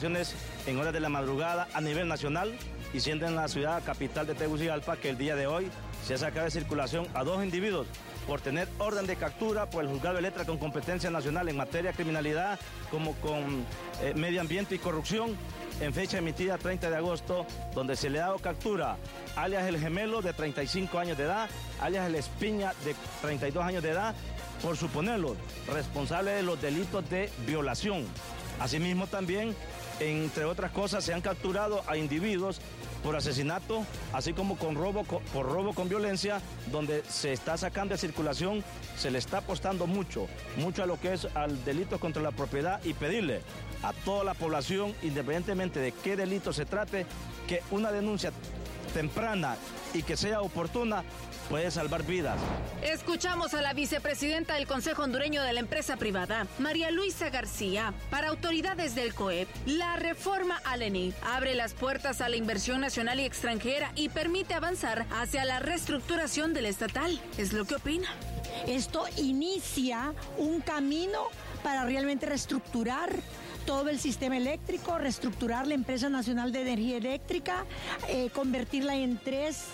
operaciones en horas de la madrugada a nivel nacional y siendo en la ciudad capital de Tegucigalpa que el día de hoy se ha sacado de circulación a 2 individuos por tener orden de captura por el juzgado de letra con competencia nacional en materia de criminalidad como con medio ambiente y corrupción en fecha emitida 30 de agosto, donde se le ha dado captura alias el Gemelo de 35 años de edad, alias el Espiña de 32 años de edad, por suponerlos responsables de los delitos de violación. Asimismo también, entre otras cosas, se han capturado a individuos por asesinato, así como por robo con violencia, donde se está sacando de circulación, se le está apostando mucho a lo que es al delito contra la propiedad y pedirle a toda la población, independientemente de qué delito se trate, que una denuncia temprana y que sea oportuna puede salvar vidas. Escuchamos a la vicepresidenta del Consejo Hondureño de la Empresa Privada, María Luisa García. Para autoridades del COEP, la reforma al ENI abre las puertas a la inversión nacional y extranjera y permite avanzar hacia la reestructuración del estatal. Es lo que opina. Esto inicia un camino para realmente reestructurar todo el sistema eléctrico, reestructurar la Empresa Nacional de Energía Eléctrica, convertirla en 3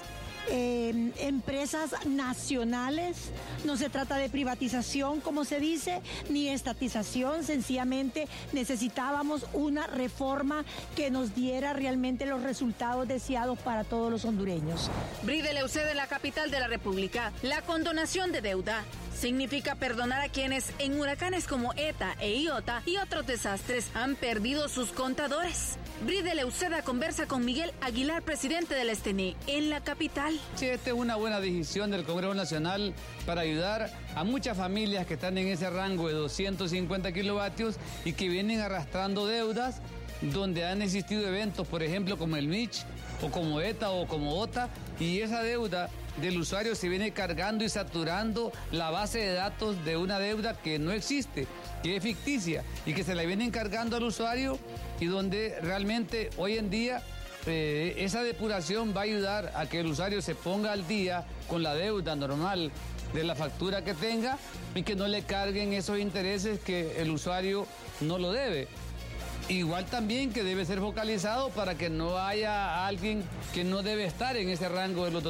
empresas nacionales. No se trata de privatización, como se dice, ni estatización. Sencillamente necesitábamos una reforma que nos diera realmente los resultados deseados para todos los hondureños. Bride Leuceda, en la capital de la República, la condonación de deuda significa perdonar a quienes en huracanes como ETA e Iota y otros desastres han perdido sus contadores. Bride Leuceda conversa con Miguel Aguilar, presidente del STN, en la capital. Sí, esta es una buena decisión del Congreso Nacional para ayudar a muchas familias que están en ese rango de 250 kilovatios y que vienen arrastrando deudas donde han existido eventos, por ejemplo, como el Mitch, o como ETA o como OTA, y esa deuda del usuario se viene cargando y saturando la base de datos de una deuda que no existe, que es ficticia y que se la vienen cargando al usuario, y donde realmente hoy en día esa depuración va a ayudar a que el usuario se ponga al día con la deuda normal de la factura que tenga y que no le carguen esos intereses que el usuario no lo debe. Igual también que debe ser focalizado para que no haya alguien que no debe estar en ese rango de los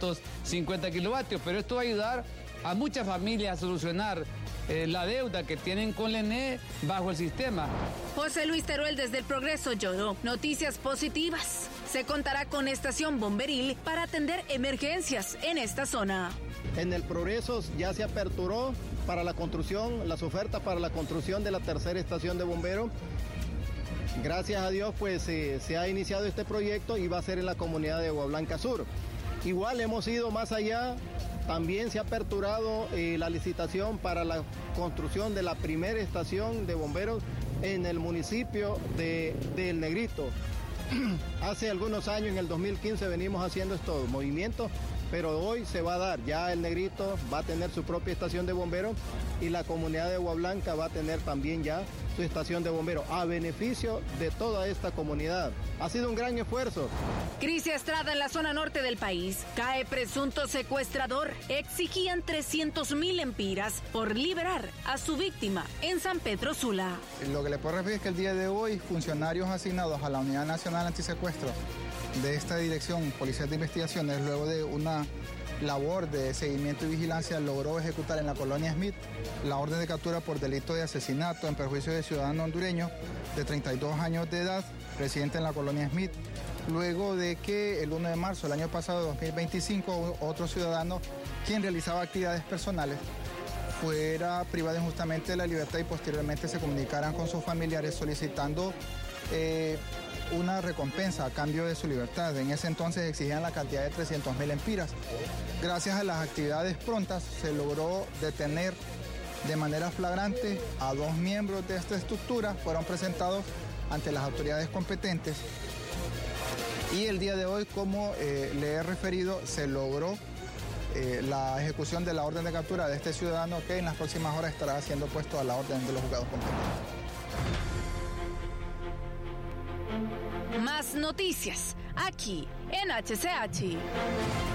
250 kilovatios, pero esto va a ayudar a muchas familias a solucionar la deuda que tienen con la ENE bajo el sistema. José Luis Teruel, desde el Progreso Lloro. Noticias positivas. Se contará con estación bomberil para atender emergencias en esta zona. En el Progreso ya se aperturó para la construcción, las ofertas para la construcción de la tercera estación de bomberos. Gracias a Dios, pues se ha iniciado este proyecto y va a ser en la comunidad de Agua Blanca Sur. Igual hemos ido más allá, también se ha aperturado la licitación para la construcción de la primera estación de bomberos en el municipio de El Negrito. Hace algunos años, en el 2015, venimos haciendo estos movimientos, pero hoy se va a dar. Ya El Negrito va a tener su propia estación de bomberos y la comunidad de Agua Blanca va a tener también ya su estación de bomberos a beneficio de toda esta comunidad. Ha sido un gran esfuerzo. Crisia Estrada, en la zona norte del país. Cae presunto secuestrador. Exigían 300,000 empiras por liberar a su víctima en San Pedro Sula. Lo que le puedo referir es que el día de hoy funcionarios asignados a la Unidad Nacional Antisecuestro de esta dirección policial de investigaciones, luego de una labor de seguimiento y vigilancia, logró ejecutar en la colonia Smith la orden de captura por delito de asesinato en perjuicio de ciudadano hondureño de 32 años de edad, residente en la colonia Smith, luego de que el 1 de marzo del año pasado, 2025, otro ciudadano quien realizaba actividades personales fuera privado injustamente de la libertad y posteriormente se comunicaran con sus familiares solicitando una recompensa a cambio de su libertad. En ese entonces exigían la cantidad de 300,000 empiras. Gracias a las actividades prontas se logró detener de manera flagrante a 2 miembros de esta estructura, fueron presentados ante las autoridades competentes y el día de hoy, como le he referido, se logró la ejecución de la orden de captura de este ciudadano que en las próximas horas estará siendo puesto a la orden de los juzgados competentes. Más noticias aquí en HCH.